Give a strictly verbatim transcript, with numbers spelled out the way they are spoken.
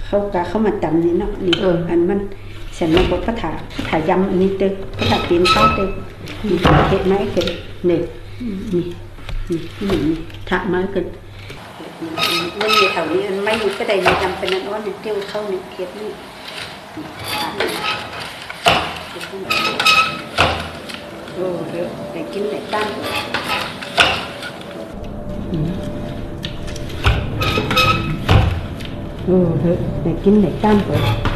เขากะเข้ามาตำนี่เนาะนี่อันมันฉันมาบอกพระถาพระถายำอันนี้เต้พระถาเตียนข้าวเต้นี่เห็ดไม้กันเนี่ยนี่นี่นี่นี่ถาไม้กันมันอยู่แถวนี้มันไม่อยู่ก็ได้มีจำเป็นนั่นว่าเนี่ยเตี้ยวเข้าเนี่ยเห็ดนี่โอ้เดี๋ยวไปกินไหนตั้งโอ้เฮ้ยไปกินไหนตั้งไป